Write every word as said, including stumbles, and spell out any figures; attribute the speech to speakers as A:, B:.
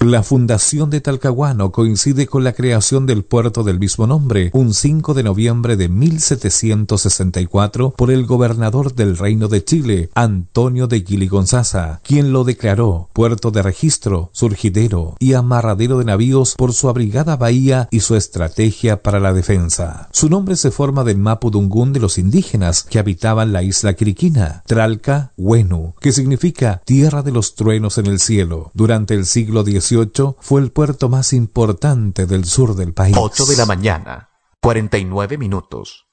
A: La fundación de Talcahuano coincide con la creación del puerto del mismo nombre, un cinco de noviembre de mil setecientos sesenta y cuatro, por el gobernador del Reino de Chile, Antonio de Giligonzaza, quien lo declaró puerto de registro, surgidero y amarradero de navíos por su abrigada bahía y su estrategia para la defensa. Su nombre se forma del mapudungún de los indígenas que habitaban la isla Quiriquina, Tralca Huenu, que significa tierra de los truenos en el cielo. Durante el siglo dieciocho fue el puerto más importante del sur del país.
B: ocho de la mañana, cuarenta y nueve minutos.